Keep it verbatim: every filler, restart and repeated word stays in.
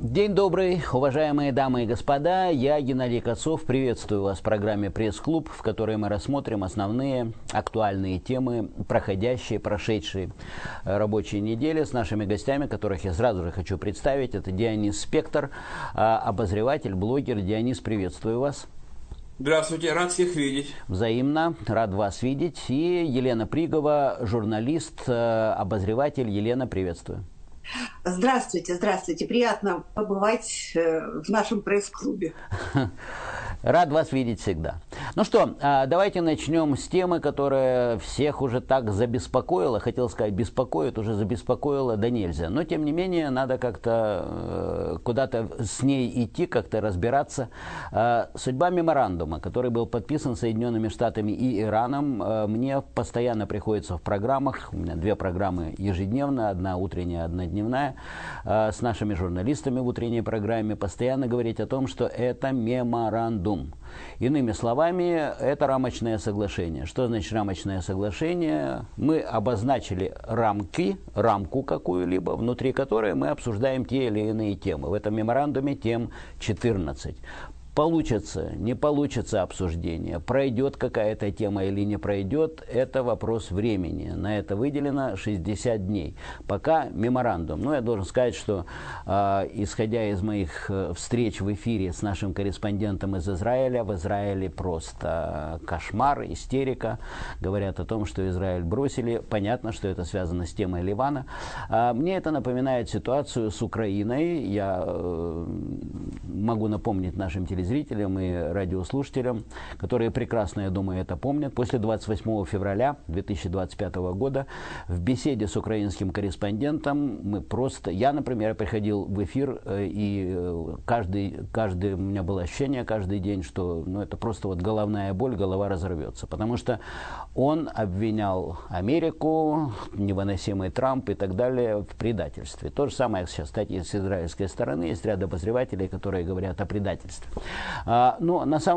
День добрый, уважаемые дамы и господа. Я, Геннадий Кацов, приветствую вас в программе «Пресс-клуб», в которой мы рассмотрим основные актуальные темы, проходящие, прошедшие рабочие недели с нашими гостями, которых я сразу же хочу представить. Это Дионис Спектор, обозреватель, блогер. Дионис, приветствую вас. Здравствуйте, рад всех видеть. Взаимно, рад вас видеть. И Елена Пригова, журналист, обозреватель. Елена, приветствую. Здравствуйте, здравствуйте. Приятно побывать в нашем пресс-клубе. Рад вас видеть всегда. Ну что, давайте начнем с темы, которая всех уже так забеспокоила. Хотел сказать, беспокоит, уже забеспокоила, да нельзя. Но, тем не менее, надо как-то куда-то с ней идти, как-то разбираться. Судьба меморандума, который был подписан Соединенными Штатами и Ираном, мне постоянно приходится в программах. У меня две программы ежедневно, одна утренняя, одна дневная, с нашими журналистами в утренней программе постоянно говорить о том, что это меморандум. Иными словами, это рамочное соглашение. Что значит рамочное соглашение? Мы обозначили рамки, рамку какую-либо, внутри которой мы обсуждаем те или иные темы. В этом меморандуме тем четырнадцать. Получится, не получится обсуждение, пройдет какая-то тема или не пройдет, это вопрос времени. На это выделено шестьдесят дней. Пока меморандум. Но я должен сказать, что э, исходя из моих встреч в эфире с нашим корреспондентом из Израиля, в Израиле просто кошмар, истерика. Говорят о том, что Израиль бросили. Понятно, что это связано с темой Ливана. Э, мне это напоминает ситуацию с Украиной. Я э, могу напомнить нашим телезрителям, зрителям и радиослушателям, которые прекрасно, я думаю, это помнят. После двадцать восьмого февраля две тысячи двадцать пятого года в беседе с украинским корреспондентом мы просто... Я, например, приходил в эфир, и каждый, каждый, у меня было ощущение каждый день, что ну, это просто вот головная боль, голова разорвется. Потому что он обвинял Америку, невыносимый Трамп и так далее в предательстве. То же самое сейчас, кстати, с израильской стороны. Есть ряд обозревателей, которые говорят о предательстве. А, но на самом